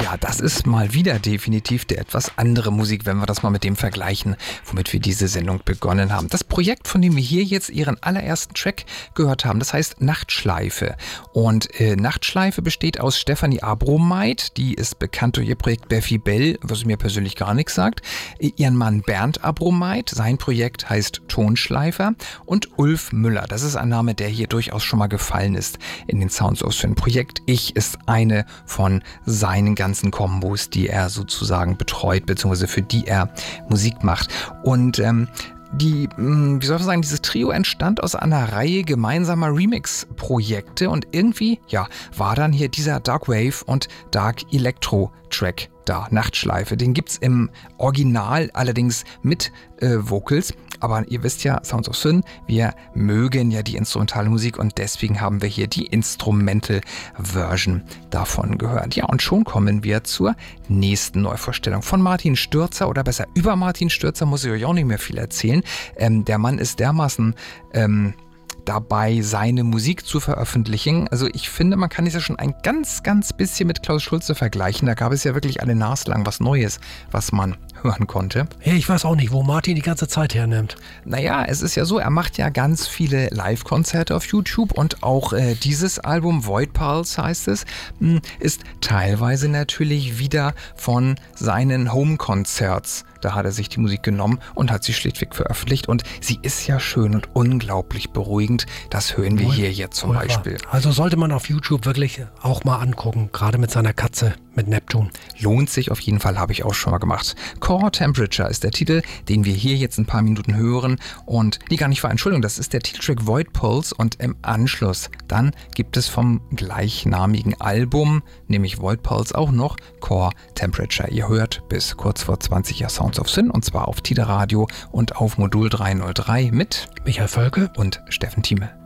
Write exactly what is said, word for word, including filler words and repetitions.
Ja, das ist mal wieder definitiv der etwas andere Musik, wenn wir das mal mit dem vergleichen, womit wir diese Sendung begonnen haben. Das Projekt, von dem wir hier jetzt ihren allerersten Track gehört haben, das heißt Nachtschleife. Und äh, Nachtschleife besteht aus Stefanie Abromeit, die ist bekannt durch ihr Projekt Beffi Bell, was mir persönlich gar nichts sagt, ihren Mann Bernd Abromeit, sein Projekt heißt Tonschleifer, und Ulf Müller. Das ist ein Name, der hier durchaus schon mal gefallen ist in den Sounds of Swing Projekt. Ich ist eine von seinen ganzen Kombos, die er sozusagen betreut, beziehungsweise für die er Musik macht. Und ähm, Die, wie soll man sagen, dieses Trio entstand aus einer Reihe gemeinsamer Remix-Projekte und irgendwie, ja, war dann hier dieser Dark Wave und Dark Electro Track da, Nachtschleife. Den gibt's im Original allerdings mit äh, Vocals, aber ihr wisst ja, Sounds of Sin, wir mögen ja die instrumentale Musik und deswegen haben wir hier die Instrumental Version davon gehört. Ja, und schon kommen wir zur nächsten Neuvorstellung von Martin Stürzer, oder besser über Martin Stürzer muss ich euch auch nicht mehr viel erzählen. Ähm, der Mann ist dermaßen ähm, dabei, seine Musik zu veröffentlichen. Also ich finde, man kann es ja schon ein ganz, ganz bisschen mit Klaus Schulze vergleichen. Da gab es ja wirklich alle Nase lang was Neues, was man hören konnte. Ja, ich weiß auch nicht, wo Martin die ganze Zeit hernimmt. Naja, es ist ja so, er macht ja ganz viele Live-Konzerte auf YouTube und auch äh, dieses Album, Void Pulse heißt es, mh, ist teilweise natürlich wieder von seinen Home-Concerts. Da hat er sich die Musik genommen und hat sie schlichtweg veröffentlicht und sie ist ja schön und unglaublich beruhigend. Das hören wir hier jetzt zum Beispiel. Also sollte man auf YouTube wirklich auch mal angucken, gerade mit seiner Katze, mit Neptun. Lohnt sich auf jeden Fall, habe ich auch schon mal gemacht. Core Temperature ist der Titel, den wir hier jetzt ein paar Minuten hören und die gar nicht war, Entschuldigung, das ist der Titeltrack Void Pulse und im Anschluss dann gibt es vom gleichnamigen Album, nämlich Void Pulse, auch noch Core Temperature. Ihr hört bis kurz vor zwanzig Jahre Sounds of Sin und zwar auf Tide Radio und auf Modul dreihundertdrei mit Michael Völke und Steffen Thieme.